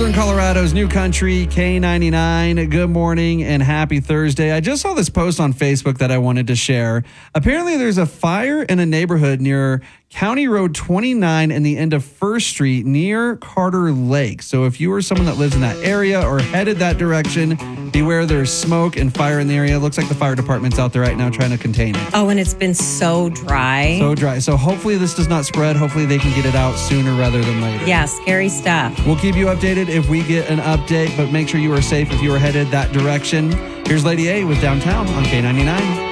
Northern Colorado's New Country, K99. Good morning and happy Thursday. I just saw this post on Facebook that I wanted to share. Apparently, there's a fire in a neighborhood near County Road 29 and the end of First Street near Carter Lake. So if you are someone that lives in that area or headed that direction, beware, there's smoke and fire in the area. It looks like the fire department's out there right now trying to contain it. Oh, and it's been so dry. So dry. So hopefully this does not spread. Hopefully they can get it out sooner rather than later. Yeah, scary stuff. We'll keep you updated if we get an update, but make sure you are safe if you are headed that direction. Here's Lady A with Downtown on K99.